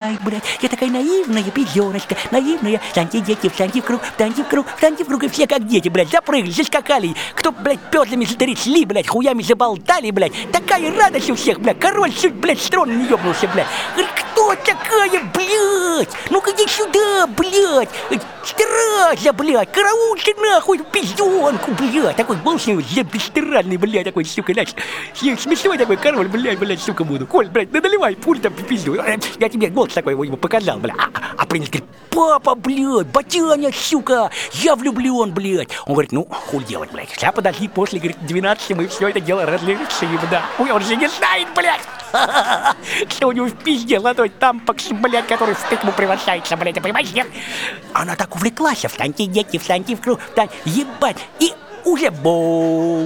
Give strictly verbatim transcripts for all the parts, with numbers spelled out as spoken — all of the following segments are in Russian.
знает, блядь. Я такая наивная пизёночка, наивная. Встаньте, дети, встаньте в круг, встаньте в круг, встаньте в круг. И все как дети, блядь, запрыгали, заскакали. Кто, блядь, пёзлями затрясли, блядь, хуями заболтали, блядь. Такая радость у всех, блядь. Король чуть, блядь, с трона не ёбнулся, блядь. Говорит, кто такая, блядь? Ну-ка иди сюда, блядь. Стража, блядь, караульте нахуй, пиздёнку, блядь. Такой был с ним бесстыранный, блядь, такой, сука, блядь. Смешной такой король, блядь, блядь, сука, буду. Коль, блядь, да наливай, пуль там пизду. Я тебе голос такой ему показал, блядь. А, а принц говорит, папа, блядь, батяня, сука, я влюблен, блядь. Он говорит, ну, хуй делать, блядь. Сейчас подожди, после, говорит, двенадцати мы все это дело разрешим, да. Хуй, он же не знает, блядь. Что у него в пизде золотой тампакс, блядь, который в тыкву превращается, блядь, ты понимаешь, нет? Она так увлеклась, встаньте, дети, встаньте в круг, встань, ебать, и уже бум,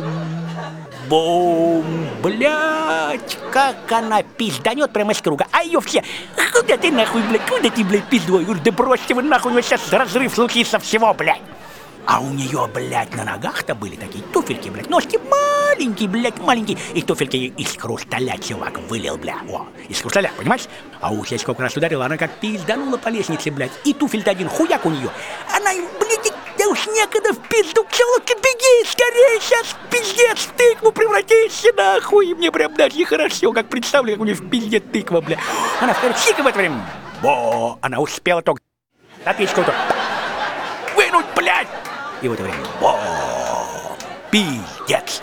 бум, блядь, как она пизданет прямо из круга, а ее все, куда ты нахуй, блядь, куда ты, блядь, пиздой? Я говорю, да бросьте вы нахуй, у него сейчас разрыв случится всего, блядь. А у нее, блядь, на ногах-то были такие туфельки, блядь, ножки маленькие, блядь, маленькие. И туфельки из хрусталя, чувак, вылил, блядь, о, из хрусталя, понимаешь? А уж я сколько раз ударила, она как пизданула по лестнице, блядь. И туфель-то один хуяк у нее. Она, блядь, да уж некогда в пизду, челки, беги, скорее, сейчас пиздец в тыкву превратишься, нахуй. И мне прям даже нехорошо, как представлю, как у нее в пизде тыква, блядь. Она в сика в это время, бо, она успела только на печку-то вынуть, блядь. И в это время, о, пиздец.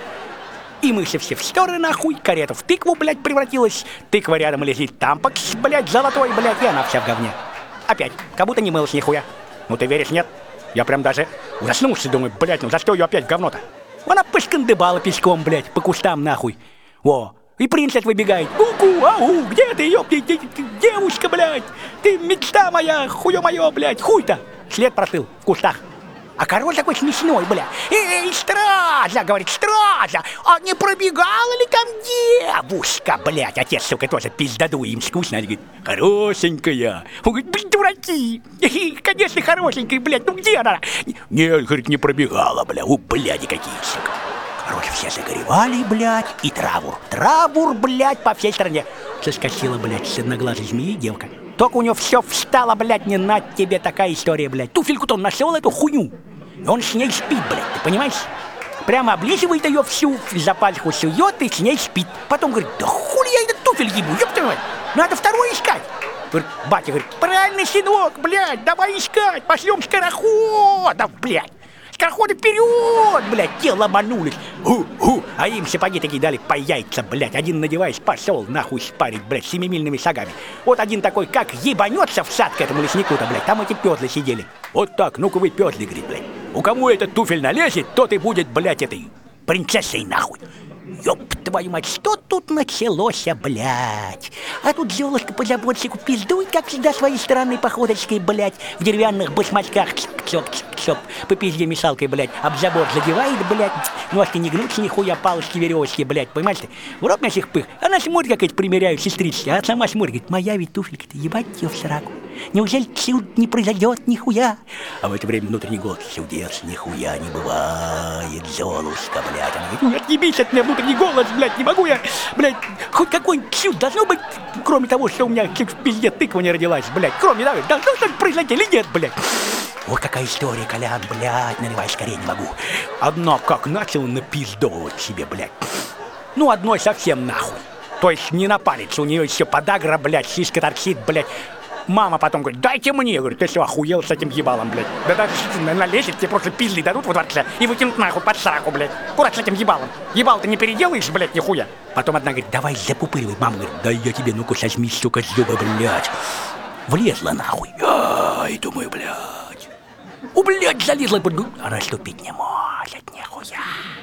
И мы все все в стороны, нахуй, карета в тыкву, блядь, превратилась. Тыква рядом лежит тампакс, блядь, золотой, блядь, и она вся в говне. Опять, как будто не мылась нихуя. Ну ты веришь, нет? Я прям даже ужаснулся, думаю, блядь, ну за что ее опять в говно-то? Она поскандыбала пешком, блядь, по кустам, нахуй. Во, и принцесс выбегает. Ку-ку, ау, где ты, ёпти, девушка, блядь? Ты мечта моя, хуё моё, блядь, хуй-то. След простыл в кустах. А король такой смешной, бля. Эй, стража, говорит, стража, а не пробегала ли там девушка, блядь? Отец, сука, тоже пиздоду, им скучно. Они говорят, хорошенькая. Он говорит, блядь, дураки. Конечно, хорошенькая, блядь, ну где она? Нет, говорит, не пробегала, бля, у, бляди какие, сука. Короче, все загоревали, блядь, и траур. Траур, блядь, по всей стране. Соскочила, блядь, с одноглазой змеи девка. Только у него все встало, блядь, не на тебе такая история, блядь. Туфельку-то он нашел, эту хуйню. И он с ней спит, блядь, ты понимаешь? Прямо облизывает ее всю, за пальчику сует и с ней спит. Потом говорит, да хули я этот туфель ебу, ёб твою мать, надо второй искать. Говорит, батя говорит, правильный сынок, блядь, давай искать, пошлем скороходов, блядь. Скороходы вперед, блядь, те ломанулись. Ху-ху. А им сапоги такие дали по яйца, блядь. Один надеваясь, пошел нахуй спарить, блядь, семимильными шагами. Вот один такой, как ебанется в сад к этому леснику-то, блядь. Там эти пёзлы сидели. Вот так, ну-ка вы пёзлы, говорит, блядь. У кому этот туфель налезет, тот и будет, блядь, этой принцессой нахуй. Ёб твою мать, что тут началось, блядь? А тут Золушка по заборчику пиздует, как всегда, своей странной походочкой, блядь, в деревянных башмачках, чоп-чоп, по пизде мешалкой, блядь, об забор задевает, блядь, ножки не гнутся, нихуя, палочки, веревочки, блядь, понимаешь ты? В рот на всех пых, она смотрит, как эти примеряют сестрички, а сама смотрит, говорит, моя ведь туфелька-то, ебать ее в сраку. Неужели чудо не произойдет, нихуя? А в это время внутренний голос, чудес, нихуя не бывает, Золушка, блядь. Она говорит, ну отъебись от меня, внутренний голос, блядь, не могу я, блядь, хоть какой-нибудь чудо должно быть, кроме того, что у меня чуть в пизде тыква не родилась, блядь, кроме того, должно что-то произойти или нет, блядь. Вот какая история, Колян, блядь, наливай скорее, не могу. Одно как начал напиздовывать себе, блядь. Ну, одной совсем нахуй. То есть не на палец, у нее еще подагра, блядь, сиська торчит, блядь. Мама потом говорит, дайте мне, говорит, ты что, охуел с этим ебалом, блядь? Да даже налезет, тебе просто пизды дадут во дворце и выкинут нахуй под сраку, блядь. Куда с этим ебалом? Ебал ты не переделаешь, блядь, нихуя. Потом одна говорит, давай запупыривай. Мама говорит, да я тебе, ну-ка, сожми, сука, зубы, блядь. Влезла нахуй. Ай, думаю, блядь. У, блядь, залезла под губу. Она ступить не может, нихуя.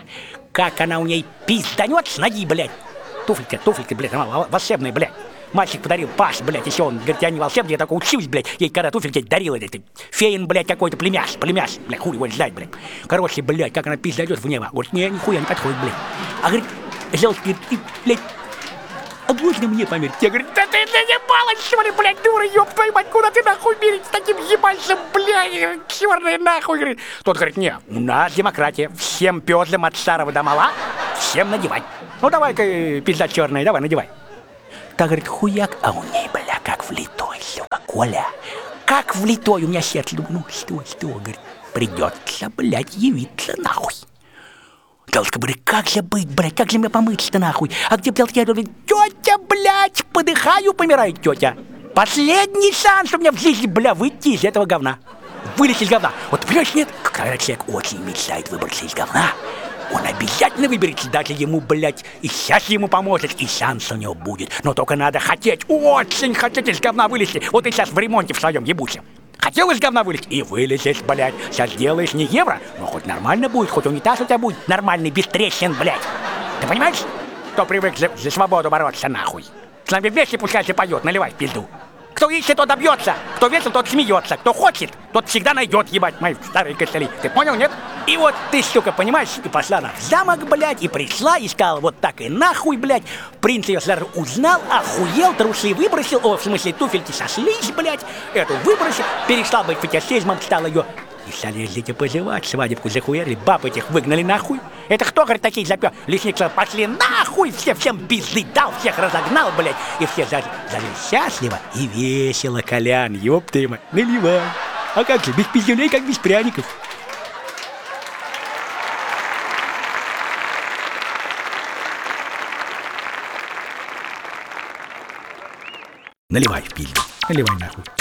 Как она у ней пизданет с ноги, блядь. Туфелька, туфелька, блядь, она волшебная, блядь. Мальчик подарил Паш, блядь, еще он говорит, я не волшебник, я только учусь, блядь. Ей когда туфельки дарил, это феин, блядь, какой-то племяш, племяш, блядь, хуй его знает, блядь. Короче, блядь, как она пиздает в небо. Говорит, не, нихуя не подходит, блядь. А говорит, Золушка, говорит, ты, блядь, а можно мне померить? Я говорю, да ты заебалась, что ли, блядь, дура, ёб твою мать, куда ты нахуй мерить с таким ебальцем, блядь, черный нахуй, говорит. Тот говорит, не, у нас демократия, всем пёзлям от старого до мала, всем надевать. Ну давай-ка, пизда черная, давай, надевай. Так, говорит, хуяк, а у ней, бля, как влитой, сука. Коля, как влитой у меня сердце. Думаю, ну что, что, говорит, придется, блядь, явиться нахуй. Девушка говорит, как же быть, блядь, как же мне помыться-то нахуй? А где, блядь, я говорю, тетя, блядь, подыхаю, помирает тетя. Последний шанс у меня в жизни, бля, выйти из этого говна. Вылезти из говна. Вот, понимаешь, нет? Когда человек очень мечтает выбраться из говна, он обязательно выберется, даже ему, блядь, и сейчас ему поможет, и шанс у него будет. Но только надо хотеть, очень хотеть из говна вылезти. Вот ты сейчас в ремонте в своем ебучем. Хотел из говна вылезть и вылезешь, блядь. Сейчас делаешь не евро, но хоть нормально будет, хоть унитаз у тебя будет нормальный, без трещин, блядь. Ты понимаешь? Кто привык за, за свободу бороться, нахуй? С нами вместе пускай ты поет, наливай в пизду. Кто ищет, тот добьется. Кто весел, тот смеется. Кто хочет, тот всегда найдет, ебать, мои старые костыли. Ты понял, нет? И вот ты, сука, понимаешь, и пошла она в замок, блядь, и пришла, и сказала, вот так и нахуй, блядь. Принц ее сразу узнал, охуел, трусы выбросил, о, в смысле, туфельки сошлись, блядь, эту выбросил, перестал быть фетишизмом, стал ее... И стали ездить и позевать, свадебку захуярили, баб этих выгнали нахуй. Это кто, говорит, такие запер? Лесник сказал, пошли нахуй, все всем пизды дал, всех разогнал, блядь. И все зажили, зажили счастливо и весело, Колян, ёб ты мать, наливай. А как же, без пиздюлей, как без пряников. Наливай в пизду, наливай нахуй.